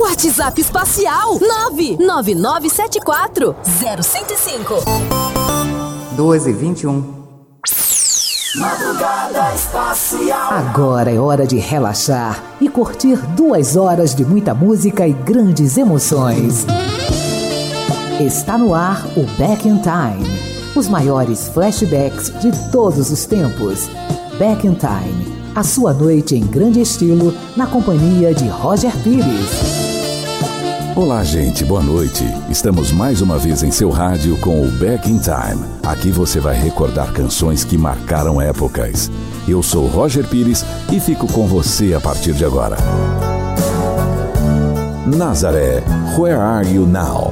WhatsApp espacial 99974 0105. 2h21. Madrugada Espacial. Agora é hora de relaxar e curtir 2 horas de muita música e grandes emoções. Está no ar o Back in Time. Os maiores flashbacks de todos os tempos. Back in Time. A sua noite em grande estilo na companhia de Roger Pires. Olá, gente, boa noite. Estamos mais uma vez em seu rádio com o Back in Time. Aqui você vai recordar canções que marcaram épocas. Eu sou Roger Pires e fico com você a partir de agora. Nazaré, Where Are You Now?